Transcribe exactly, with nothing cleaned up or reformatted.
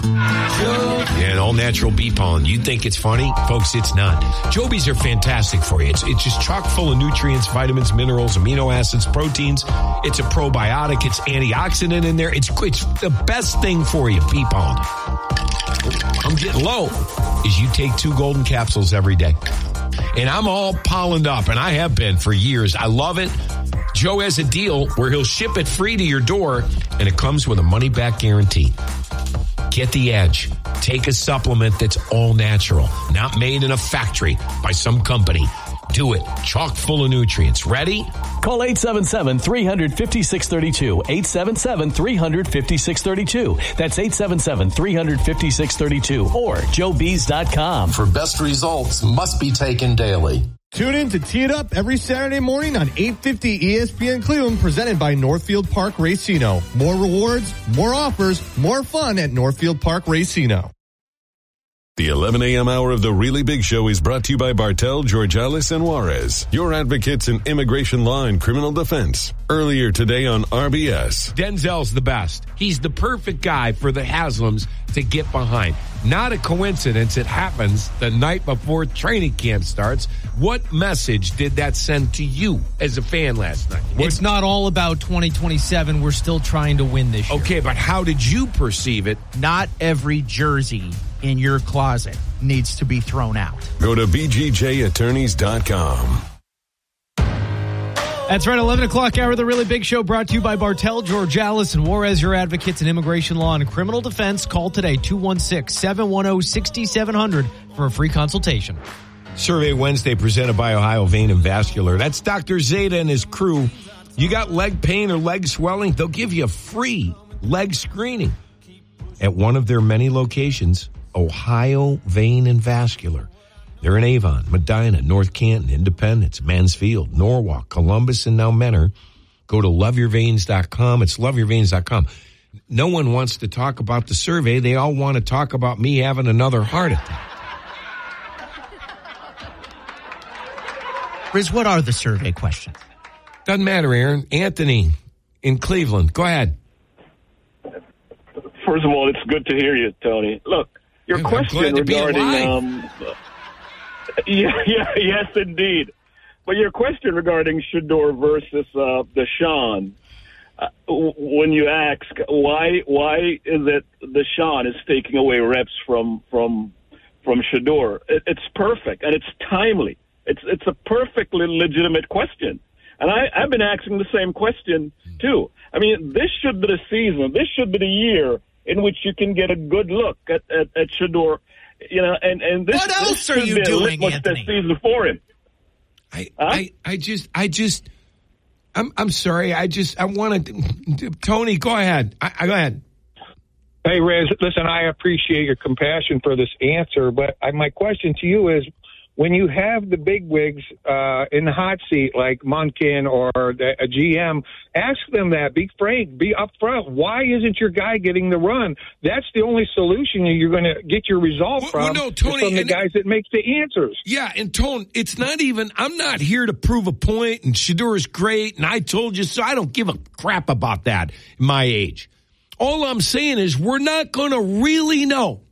And all natural bee pollen. You think it's funny? Folks, it's not. Jobies are fantastic for you. It's, it's just chock full of nutrients, vitamins, minerals, amino acids, proteins. It's a probiotic. It's antioxidant in there. It's, it's the best thing for you, bee pollen. I'm getting low. Is you take two golden capsules every day. And I'm all pollened up, and I have been for years. I love it. Joe has a deal where he'll ship it free to your door, and it comes with a money-back guarantee. Get the edge. Take a supplement that's all natural, not made in a factory by some company. Do it. Chock full of nutrients. Ready? Call eight seven seven, three five six, three two. eight seven seven, three five six, three two. That's eight seven seven, three five six, three two or joe bees dot com. For best results, must be taken daily. Tune in to Tee It Up every Saturday morning on eight fifty E S P N Cleveland, presented by Northfield Park Racino. More rewards, more offers, more fun at Northfield Park Racino. The eleven a.m. hour of The Really Big Show is brought to you by Bartel, Georgalis, and Juarez, your advocates in immigration law and criminal defense. Earlier today on R B S. Denzel's the best. He's the perfect guy for the Haslams to get behind. Not a coincidence. It happens the night before training camp starts. What message did that send to you as a fan last night? What? It's not all about twenty twenty-seven. We're still trying to win this year. Okay, but how did you perceive it? Not every jersey in your closet needs to be thrown out. Go to b g j attorneys dot com. That's right, eleven o'clock hour of The Really Big Show, brought to you by Bartel, Georgalis, and Juarez, your advocates in immigration law and criminal defense. Call today, two one six, seven one zero, six seven zero zero for a free consultation. Survey Wednesday presented by Ohio Vein and Vascular. That's Doctor Zeta and his crew. You got leg pain or leg swelling? They'll give you a free leg screening at one of their many locations, Ohio Vein and Vascular. They're in Avon, Medina, North Canton, Independence, Mansfield, Norwalk, Columbus, and now Mentor. Go to love your veins dot com. It's love your veins dot com. No one wants to talk about the survey. They all want to talk about me having another heart attack. Riz, what are the survey questions? Doesn't matter, Aaron. Anthony in Cleveland. Go ahead. First of all, it's good to hear you, Tony. Look, your yeah, question regarding... Um, yeah, yeah, yes, indeed. But your question regarding Shedeur versus uh, Deshaun, uh, when you ask why why is it Deshaun is taking away reps from from from Shedeur, it, it's perfect and it's timely. It's it's a perfectly legitimate question. And I, I've been asking the same question, too. I mean, this should be the season. This should be the year in which you can get a good look at, at, at Shedeur. You know, and, and this, what else this are you doing, Anthony? This season for him. I, huh? I, I just, I just, I'm, I'm sorry. I just, I want to, Tony, go ahead. I, I go ahead. Hey, Riz, listen, I appreciate your compassion for this answer, but I, my question to you is, when you have the bigwigs uh, in the hot seat like Monken or the, a G M, ask them that. Be frank. Be upfront. Why isn't your guy getting the run? That's the only solution you're going to get your result well, from, well, no, Tony, from the guys it, that make the answers. Yeah, and Tone, it's not even, I'm not here to prove a point, and Shedeur is great, and I told you so. I don't give a crap about that at my age. All I'm saying is we're not going to really know